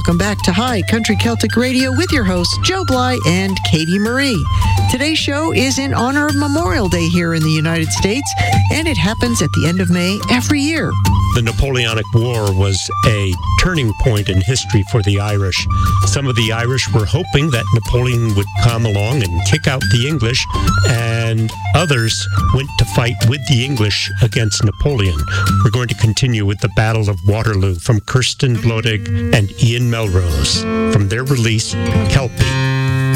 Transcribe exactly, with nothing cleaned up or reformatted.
Welcome back to High Country Celtic Radio with your hosts, Joe Bly and Katie Marie. Today's show is in honor of Memorial Day here in the United States, and it happens at the end of May every year. The Napoleonic War was a turning point in history for the Irish. Some of the Irish were hoping that Napoleon would come along and kick out the English, and others went to fight with the English against Napoleon. We're going to continue with the Battle of Waterloo from Kirsten Blodig and Ian Melrose from their release, Kelpie.